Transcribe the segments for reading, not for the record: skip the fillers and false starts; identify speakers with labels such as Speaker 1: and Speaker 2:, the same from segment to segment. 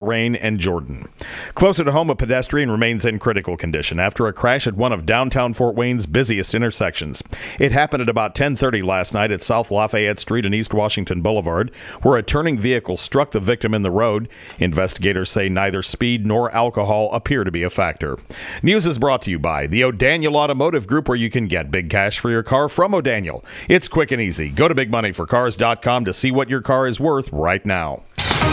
Speaker 1: rain, and Jordan. Closer to home, a pedestrian remains in critical condition after a crash at one of downtown Fort Wayne's busiest intersections. It happened at about 10:30 last night at South Lafayette Street and East Washington Boulevard, where a turning vehicle struck the victim in the road. Investigators say neither speed nor alcohol appear to be a factor. News is brought to you by the O'Daniel Automotive Group, where you can get big cash for your car from O'Daniel. It's quick and easy. Go to bigmoneyforcars.com to see what your car is worth right now.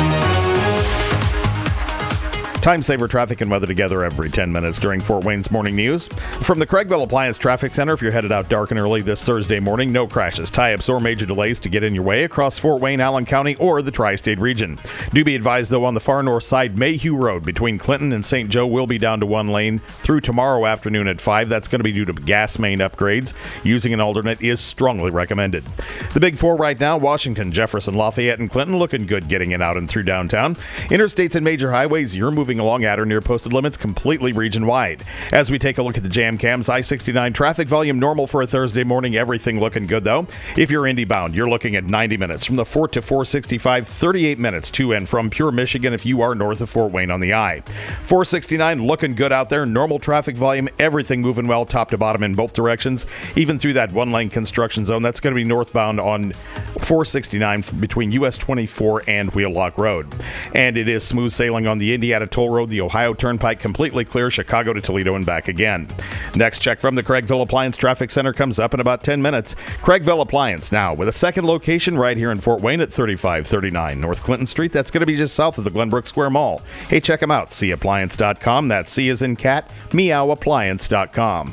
Speaker 1: Time saver traffic and weather together every 10 minutes during Fort Wayne's morning news. From the Craigville Appliance Traffic Center, if you're headed out dark and early this Thursday morning, no crashes, tie-ups, or major delays to get in your way across Fort Wayne, Allen County, or the tri-state region. Do be advised, though, on the far north side, Mayhew Road between Clinton and St. Joe will be down to one lane through tomorrow afternoon at 5. That's going to be due to gas main upgrades. Using an alternate is strongly recommended. The big four right now, Washington, Jefferson, Lafayette, and Clinton, looking good getting in out and through downtown. Interstates and major highways, you're moving along at or near posted limits completely region-wide. As we take a look at the jam cams, I-69 traffic volume normal for a Thursday morning. Everything looking good, though. If you're Indy bound, you're looking at 90 minutes. From the Fort to 465, 38 minutes to and from Pure, Michigan if you are north of Fort Wayne on the I. 469 looking good out there. Normal traffic volume, everything moving well top to bottom in both directions, even through that one-lane construction zone. That's going to be northbound on 469 between US 24 and Wheelock Road. And it is smooth sailing on the Indiana Toll Road, the Ohio Turnpike completely clear, Chicago to Toledo and back again. Next check from the Craigville Appliance Traffic Center comes up in about 10 minutes. Craigville Appliance now with a second location right here in Fort Wayne at 3539 North Clinton Street. That's going to be just south of the Glenbrook Square Mall. Hey, check them out, cappliance.com. That's C as in cat, meowappliance.com.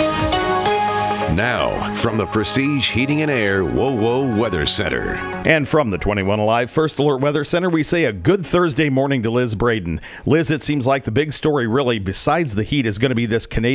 Speaker 2: Now, from the Prestige Heating and Air WoWo Weather Center.
Speaker 1: And from the 21 Alive First Alert Weather Center, we say a good Thursday morning to Liz Braden. Liz, it seems like the big story really, besides the heat, is going to be this Canadian